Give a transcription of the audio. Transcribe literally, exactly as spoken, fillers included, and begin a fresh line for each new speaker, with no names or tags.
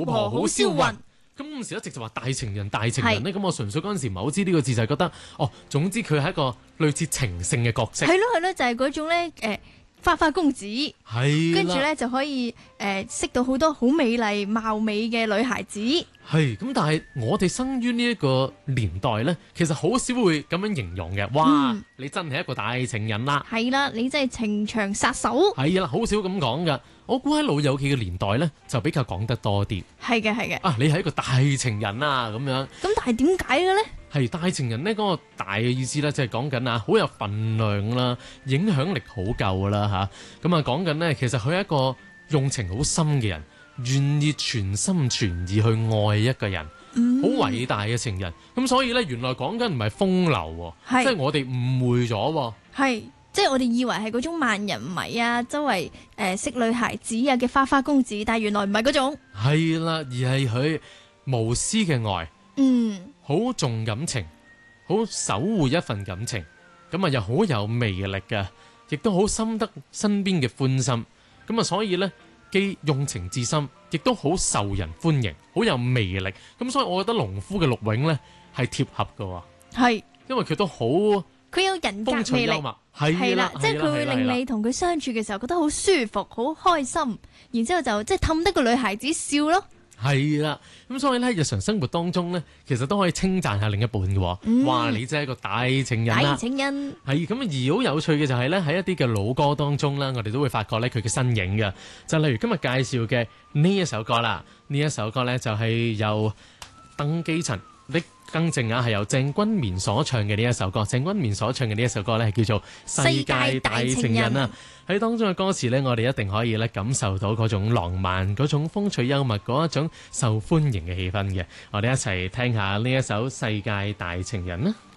婆好銷魂。咁嗰陣時一直就話大情人大情人咧，咁我純粹嗰陣時唔係好知呢個字，就係覺得哦，總之佢係一個類似情聖嘅角色。
係咯係咯，就係嗰種咧誒。花花公子，
係
跟住咧就可以誒、呃、識到好多好美麗貌美嘅女孩子。
係咁，但係我哋生於呢一個年代咧，其實好少會咁樣形容嘅。哇，嗯、你真係一個大情人啦！
係啦，你真係情場殺手。
係啦，好少咁講噶。我估喺老友記嘅年代咧，就比較講得多啲。
係嘅，係嘅。啊，
你係一個大情人啊，咁樣。
咁但係點解嘅咧？
係大情人呢嗰、那個大嘅意思咧，即係講緊啊，好有份量啦，影響力好夠啦吓。咁啊，講緊呢，其實佢係一個用情好深嘅人，願意全心全意去愛一個人，好、嗯、偉大嘅情人。咁所以咧，原來講緊唔係風流，即係我哋誤會咗。
係，即係我哋以為係嗰種萬人迷啊，周圍誒、呃、識女孩子啊嘅花花公子，但係原來唔係嗰種。係
啦，而係佢無私嘅愛。
嗯。
好重感情，好守護一份感情，咁啊又好有魅力嘅，亦都好深得身邊嘅歡心，咁啊所以呢，既用情至深，亦都好受人歡迎，好有魅力，咁所以我覺得農夫嘅陸永呢係貼合嘅，係，因為佢都好，
佢有人格魅力，係啦，即係佢會令你同佢相處嘅時候覺得好舒服，好開心，然之後就即係氹得個女孩子笑咯。
係啦，咁所以咧，日常生活當中咧，其實都可以稱讚下另一半嘅。嗯、哇，你真係一個大情人啦！
大情人
係咁，而好有趣嘅就係咧，喺一啲嘅老歌當中啦，我哋都會發覺咧佢嘅身影嘅。就例如今日介紹嘅呢一首歌啦，呢一首歌咧就係由鄧寄塵的更正啊，係由鄭君綿所唱嘅呢一首歌。鄭君綿所唱嘅呢一首歌咧係叫做《世界大情人》啊。喺當中嘅歌詞呢，我哋一定可以咧感受到嗰種浪漫、嗰種風趣幽默、嗰一種受歡迎嘅氣氛嘅。我哋一齊聽下呢一首《世界大情人》啦。